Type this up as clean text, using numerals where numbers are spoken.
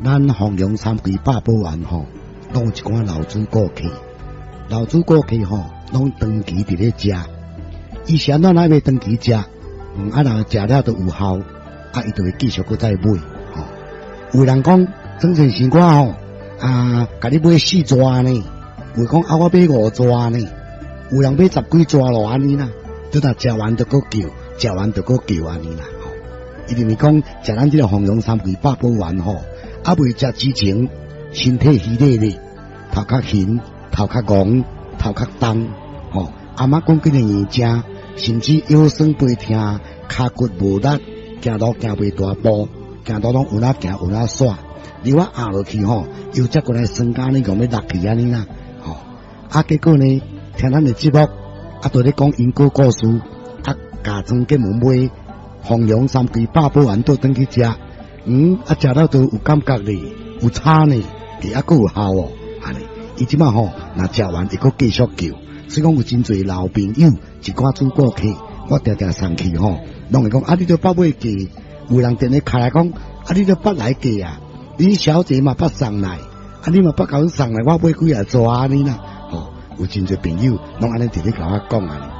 咱弘扬三规百宝丸吼，拢有一寡老主顾客，老主顾客吼，拢长期伫咧食。伊是安怎来要长期食？啊，若食了都有效，啊，伊就会继续搁再买。吼，有人讲整成生我吼，甲你买4抓呢，有讲我买5抓呢，有人买10几抓咯安尼啦，都若食完就搁叫，食完就搁叫安尼啦。吼，一定是讲食咱这个弘扬三规百宝丸吼。啊，未食之前，身体虚累咧，头壳晕，头壳戆，头壳重，吼。阿妈讲几个硬正，甚至腰酸背痛，骹骨无力，行路行袂大步，行路拢有哪行有哪煞，如果压落去吼，又再过来酸甲呢，讲要落去安尼啦，吼。啊，结果呢，听咱的节目，啊，在咧讲因果故事，啊，家庄给门买弘扬三规百宝丸倒转去食。食了都有感觉咧，有差呢，也还有效哦。安尼，伊即马吼，若食完会搁继续叫，所以讲有真侪老朋友，一寡主顾客，我常常送去吼，拢会讲你都捌买价，有人电咧开来讲，你都捌来价啊，李小姐嘛捌送来，你嘛捌甲阮送来，我买几啊抓安尼啦，吼，有真侪朋友拢安尼直咧甲我讲安尼。